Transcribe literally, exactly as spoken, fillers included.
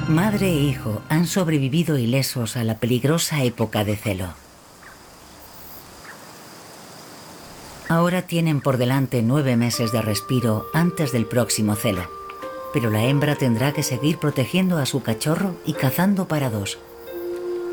Madre e hijo han sobrevivido ilesos a la peligrosa época de celo. Ahora tienen por delante nueve meses de respiro antes del próximo celo. Pero la hembra tendrá que seguir protegiendo a su cachorro y cazando para dos.